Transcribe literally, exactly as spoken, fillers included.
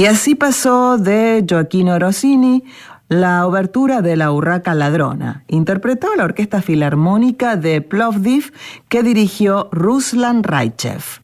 Y así pasó de Gioachino Rossini la obertura de La Urraca Ladrona. Interpretó la Orquesta Filarmónica de Plovdiv que dirigió Ruslan Raichev.